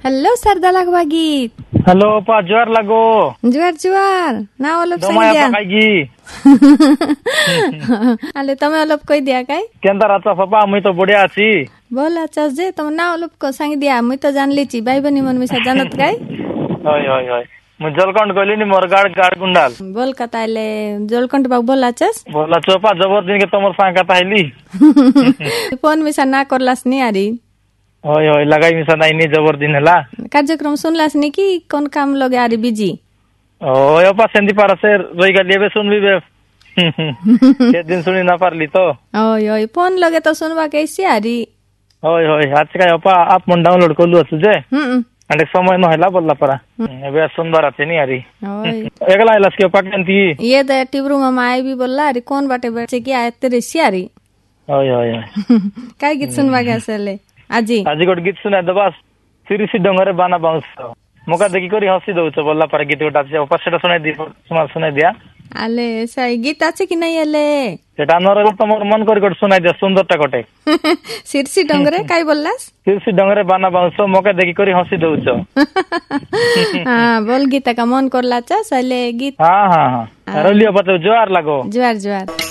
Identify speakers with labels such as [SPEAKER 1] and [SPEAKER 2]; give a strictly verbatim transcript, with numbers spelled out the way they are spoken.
[SPEAKER 1] hello सरदा लागवा गीत
[SPEAKER 2] hello पा जुआर लागो
[SPEAKER 1] जुआर जुआर ना ओलप
[SPEAKER 2] दमाया
[SPEAKER 1] संगिया
[SPEAKER 2] पकाइगी
[SPEAKER 1] आले तमे ओलप कई दिया काय
[SPEAKER 2] केंदा राचा सपा मुई तो बढ़िया अछि
[SPEAKER 1] बोल अच्छा जे तुम ना ओलप को संग दिया मुई तो जान लीची भाई बनी मन मिसा जानत काय
[SPEAKER 2] होय होय होय मु जलकंड गली नि मोर गाड़ गाड़ गुंडाल
[SPEAKER 1] बोल कताले जलकंड बाग बोल आचस
[SPEAKER 2] बोला चोपा जबर दिन के तमर सांग कताइली
[SPEAKER 1] फोन मिसा ना करलास नि आरी
[SPEAKER 2] होय होय लगाई मिसा नाइ नि जबर दिन हला
[SPEAKER 1] कार्यक्रम सुनलास नि की कोन काम लगे आरी बिजी
[SPEAKER 2] ओय अपा सेंदी पारा से रही गली बे सुनबी बे के दिन सुनी ना पारली तो
[SPEAKER 1] ओय ओय फोन लगे तो सुनवा कैसी आरी
[SPEAKER 2] होय होय आज का अपा आप मन डाउनलोड करलु असु जे
[SPEAKER 1] हम
[SPEAKER 2] अंडे समय न होला बोलला परा एबे सुंदर आते नि आरी
[SPEAKER 1] ओय
[SPEAKER 2] एकला इलास के पकंती
[SPEAKER 1] ये द टिबरू मामा आई भी बोलला अरे कौन बाटे बच्चे की आए तेरे सियारी
[SPEAKER 2] होय होय
[SPEAKER 1] काय गीत सुनवा के असले आजी
[SPEAKER 2] आजी गोट गीत सुना दबास सिरिसी डंगरे बाना बाउंस मोका देखि करी हंसी दउछ बोलला पर गीत गोटा से ऊपर सेटा सुनाई दी सुना सुनाई दिया
[SPEAKER 1] आले सही गीत আছে কি নাই এলে
[SPEAKER 2] সেটা নর তোমার মন করে গোট सुनाई दे सुंदरটা কটে
[SPEAKER 1] सिरसी डंगरे काय बोललास
[SPEAKER 2] सिरसी डंगरे बाना बाउंस मोका देखि करी हंसी दउछ
[SPEAKER 1] हां बोल गीत का मन करला छ सले गीत
[SPEAKER 2] हां हां हां रलियो बतो जुआर लागो
[SPEAKER 1] जुआर जुआर